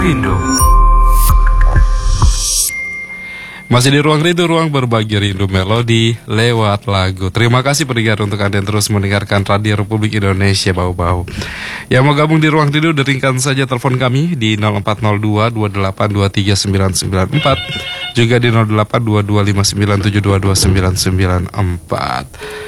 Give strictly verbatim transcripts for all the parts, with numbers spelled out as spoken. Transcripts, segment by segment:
Rindu. Masih di Ruang Rindu, ruang berbagi rindu melodi lewat lagu. Terima kasih pendengar untuk Anda yang terus mendengarkan Radio Republik Indonesia Bau-Bau. Yang mau gabung di Ruang Rindu, deringkan saja telepon kami di nol empat nol dua dua delapan dua tiga sembilan sembilan empat, juga di nol delapan dua dua lima sembilan tujuh dua dua sembilan sembilan empat.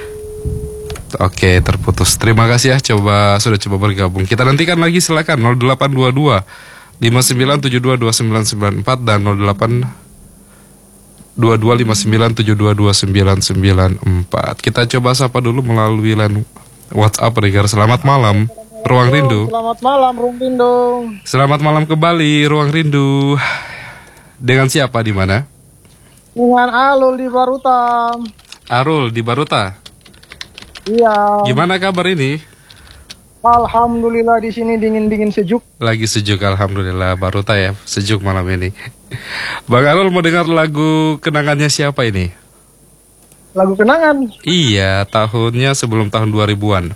Oke, terputus. Terima kasih ya, coba sudah coba bergabung. Kita nantikan lagi, silakan nol delapan dua dua lima sembilan tujuh dua dua sembilan sembilan empat dan nol delapan dua dua lima sembilan tujuh dua dua sembilan sembilan empat. Kita coba sapa dulu melalui line WhatsApp pendengar. Selamat malam Ruang Rindu. Selamat malam Ruang Rindu. Selamat malam kembali Ruang Rindu. Dengan siapa, di mana? Dengan Alul di Baruta. Arul di Baruta. Iya. Gimana kabar ini? Alhamdulillah di sini dingin-dingin sejuk. Lagi sejuk, alhamdulillah. Baruta ya, sejuk malam ini. Bang Arul mau dengar lagu kenangannya siapa ini? Lagu kenangan? Iya, tahunnya sebelum tahun dua ribuan.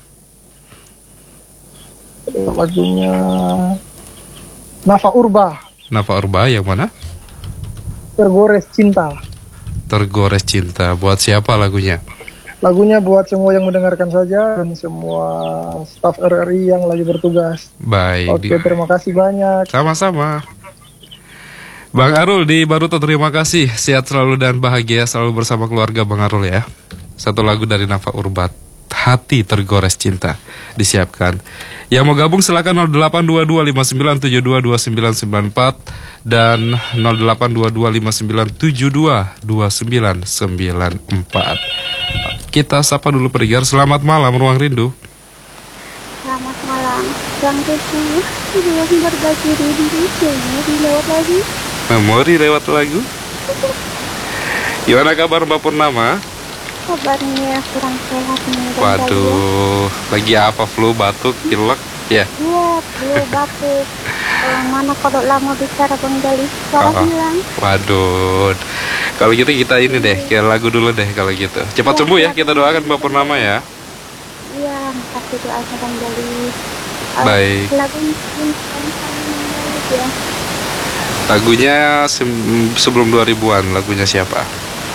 Lagunya Nafa Urba. Nafa Urba yang mana? Tergores Cinta. Tergores Cinta. Buat siapa lagunya? Lagunya buat semua yang mendengarkan saja dan semua staf R R I yang lagi bertugas. Baik. Oke, terima kasih banyak. Sama-sama. Bang Arul di Baruta, terima kasih. Sehat selalu dan bahagia selalu bersama keluarga Bang Arul ya. Satu lagu dari Nafa Urbat, Hati Tergores Cinta, disiapkan. Yang mau gabung silakan nol delapan dua dua lima sembilan tujuh dua dua sembilan sembilan empat dan nol delapan dua dua lima sembilan tujuh dua dua sembilan sembilan empat. Kita sapa dulu pendengar. Selamat malam Ruang Rindu. Selamat malam Ruang Rindu. Ruang berbagi rindu. Memori lewat lagu. Memori lewat lagu. Gimana kabar Mbak Purnama? Kabarnya kurang sehat nih. Waduh, lagi apa? Flu, batuk, pilek ya? Iya, flu, batuk. uh, Mana kalau lama bicara Bang Gali, suara Oh, hilang. waduh. Kalau gitu kita ini deh, kita lagu dulu deh kalau gitu. Cepat Ya, sembuh ya, ya. kita doakan Mbak Purnama ya. Iya, makasih doanya Bang Gali. Uh, Baik. Lagu ini ya. Lagunya se- sebelum dua ribuan, lagunya siapa?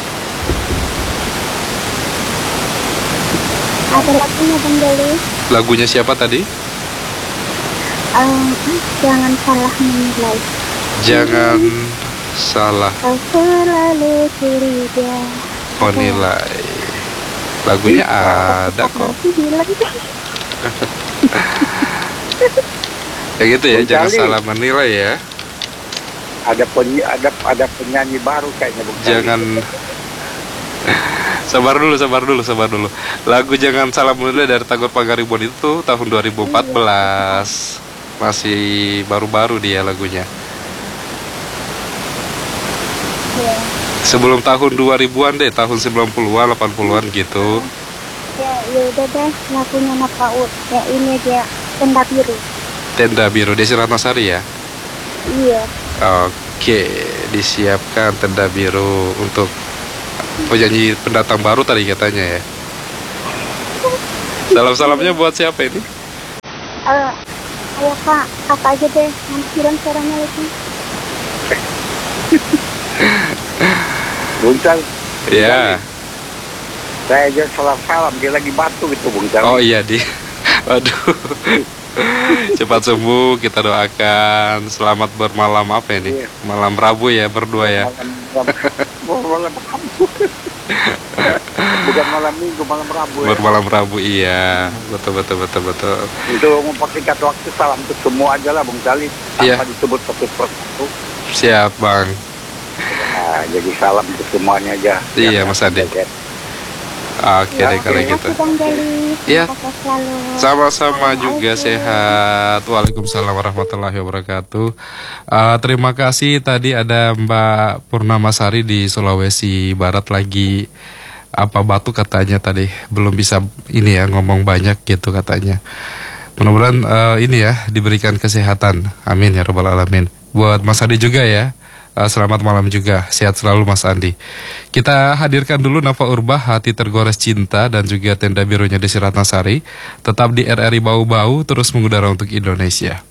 Ada lagunya Bang Gali. Lagunya siapa tadi? Um, jangan salah menilai. Jangan salah Kau selalu curiga. menilai. Lagunya ada kok. Ya gitu ya, Bung jangan Gali. salah menilai ya. Ada penyanyi ada ada penyanyi baru kayaknya Bung Gali. Jangan sabar dulu, sabar dulu, sabar dulu. Lagu Jangan Salah Menilai dari Tagor Pagaribuan itu tahun dua ribu empat belas. Masih baru-baru dia lagunya. Ya, Sebelum tahun dua ribuan deh, tahun sembilan puluhan, delapan puluhan gitu. ya, ya udah deh lagunya Napaut. Ya ini dia Tenda Biru. Tenda Biru, Desi Ratnasari ya. Iya. Oke, disiapkan Tenda Biru untuk penyanyi pendatang baru tadi katanya ya. Salam-salamnya buat siapa ini? Eh, ayo kak, apa aja deh nanti bilang suaranya itu. Bung Gali. Ya. Saya aja salam-salam, dia lagi batuk itu Bung Gali. Oh iya di. Waduh. Cepat sembuh, kita doakan. Selamat bermalam apa ini? Iya. Malam Rabu ya, berdua ya. Malam, malam Rabu. Bukan malam Minggu, malam Rabu ya. Bermalam Rabu iya. Betul betul betul betul. Itu mempersingkat waktu, salam untuk semua aja lah Bung Gali. Iya. Tanpa disebut satu persatu. Siap Bang. Nah, jadi salam untuk semuanya aja. Iya, Jangan Mas Ade. sampai Oke deh kalau Terima gitu. kasih Bang Gali. Iya. Sehat selalu. Sama-sama juga Assalamualaikum. sehat. Waalaikumsalam warahmatullahi wabarakatuh. Uh, terima kasih tadi ada Mbak Purnamasari di Sulawesi Barat lagi apa batuk katanya tadi belum bisa ini ya ngomong banyak gitu katanya. Mudah-mudahan uh, ini ya diberikan kesehatan. Amin ya rabbal alamin. Buat Mas Adi juga ya. Uh, selamat malam juga, sehat selalu Mas Andi. Kita hadirkan dulu Nafa Urba, Hati Tergores Cinta, dan juga Tenda Birunya Desi Ratnasari. Tetap di R R I Bau-Bau, terus mengudara untuk Indonesia.